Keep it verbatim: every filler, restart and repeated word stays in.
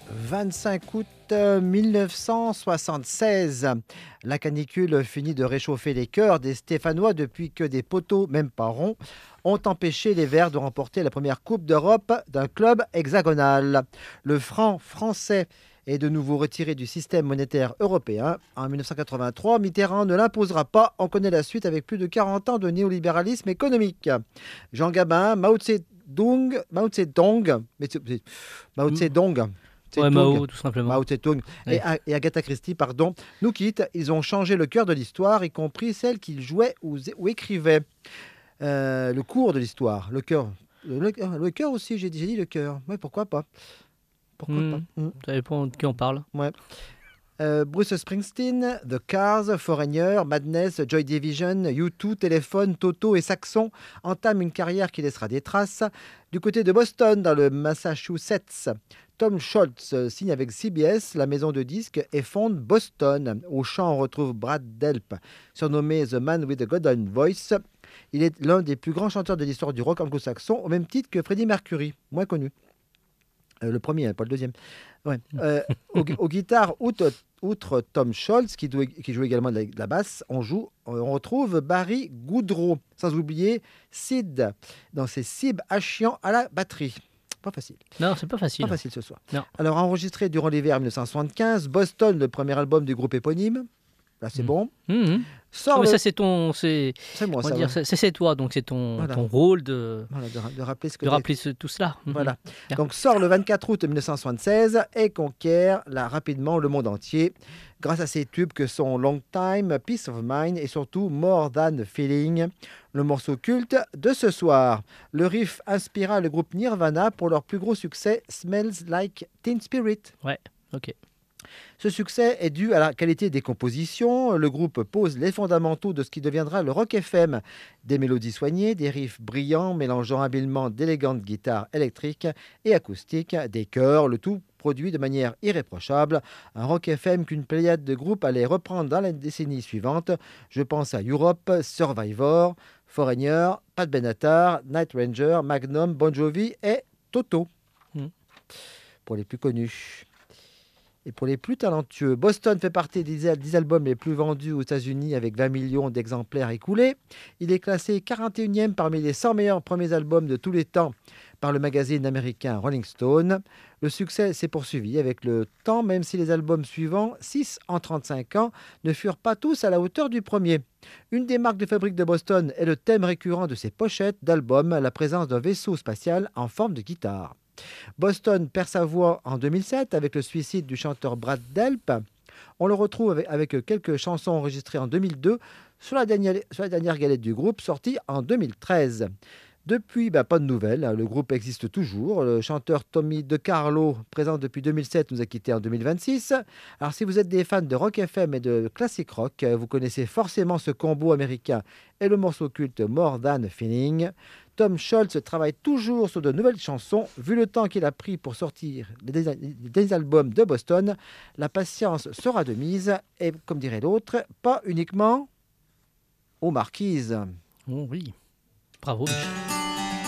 vingt-cinq août mille neuf cent soixante-seize. La canicule finit de réchauffer les cœurs des Stéphanois depuis que des poteaux, même pas ronds, ont empêché les Verts de remporter la première Coupe d'Europe d'un club hexagonal. Le franc français est de nouveau retiré du système monétaire européen. En mille neuf cent quatre-vingt-trois, Mitterrand ne l'imposera pas. On connaît la suite avec plus de quarante ans de néolibéralisme économique. Jean Gabin, Mao Tse-Tung, Mao Tse-Tung, mais c'est- c'est- Mao Tse-Dong, Ouais, Tse-Tung, Mao, tout simplement. Mao Tse-Tung Oui. et, A- et Agatha Christie, pardon, nous quittent. Ils ont changé le cœur de l'histoire, y compris celle qu'ils jouaient ou, ou écrivaient. Euh, le cours de l'histoire, le cœur. Le, le- le cœur aussi, j'ai j'ai dit le cœur. Ouais, pourquoi pas? Pourquoi Hmm, pas? Mm. Ça dépend de qui on parle. Ouais. Euh, Bruce Springsteen, The Cars, Foreigner, Madness, Joy Division, U deux, Téléphone, Toto et Saxon entament une carrière qui laissera des traces. Du côté de Boston, dans le Massachusetts, Tom Scholz euh, signe avec C B S, la maison de disques, et fonde Boston. Au chant, on retrouve Brad Delp, surnommé The Man with the Golden Voice. Il est l'un des plus grands chanteurs de l'histoire du rock anglo-saxon, au même titre que Freddie Mercury, moins connu. Euh, le premier, hein, pas le deuxième. Ouais. Euh, au, au guitare, outre, outre Tom Scholz, qui, doit- qui joue également de la, de la basse, on, joue, on retrouve Barry Goudreau, sans oublier Sid, dans ses Sib Achian à la batterie. Pas facile. Non, c'est pas facile. Pas facile ce soir. Non. Alors, enregistré durant l'hiver mille neuf cent soixante-quinze, Boston, le premier album du groupe éponyme. Là, c'est Mm. bon. Mhm. Sort Non, mais le- ça, c'est ton. C'est, C'est moi, on va ça. dire, va. c'est, c'est- c'est toi, donc c'est ton, Voilà. ton rôle de, Voilà, de, ra- de rappeler ce que de t'as- rappeler ce- tout cela. Mhm. Voilà. Bien. Donc sort le vingt-quatre août mille neuf cent soixante-seize et conquiert là, rapidement le monde entier grâce à ses tubes que sont Long Time, Peace of Mind et surtout More Than a Feeling, le morceau culte de ce soir. Le riff inspira le groupe Nirvana pour leur plus gros succès Smells Like Teen Spirit. Ouais, ok. Ce succès est dû à la qualité des compositions. Le groupe pose les fondamentaux de ce qui deviendra le rock F M. Des mélodies soignées, des riffs brillants mélangeant habilement d'élégantes guitares électriques et acoustiques, des chœurs, le tout produit de manière irréprochable. Un rock F M qu'une pléiade de groupes allait reprendre dans la décennie suivante. Je pense à Europe, Survivor, Foreigner, Pat Benatar, Night Ranger, Magnum, Bon Jovi et Toto. Mm. Pour les plus connus. Et pour les plus talentueux, Boston fait partie des dix albums les plus vendus aux États-Unis avec vingt millions d'exemplaires écoulés. Il est classé quarante et unième parmi les cent meilleurs premiers albums de tous les temps par le magazine américain Rolling Stone. Le succès s'est poursuivi avec le temps, même si les albums suivants, six en trente-cinq ans, ne furent pas tous à la hauteur du premier. Une des marques de fabrique de Boston est le thème récurrent de ses pochettes d'albums, la présence d'un vaisseau spatial en forme de guitare. Boston perd sa voix en deux mille sept avec le suicide du chanteur Brad Delp. On le retrouve avec, avec quelques chansons enregistrées en deux mille deux sur la dernière, sur la dernière galette du groupe sortie en deux mille treize. Depuis, bah, pas de nouvelles. Le groupe existe toujours. Le chanteur Tommy DeCarlo, présent depuis deux mille sept, nous a quittés en deux mille vingt-six. Alors, si vous êtes des fans de rock F M et de classic rock, vous connaissez forcément ce combo américain et le morceau culte More Than a Feeling. Tom Scholz travaille toujours sur de nouvelles chansons. Vu le temps qu'il a pris pour sortir les des albums de Boston, la patience sera de mise. Et comme dirait l'autre, pas uniquement aux marquises. Oh oui. Bravo, Michel.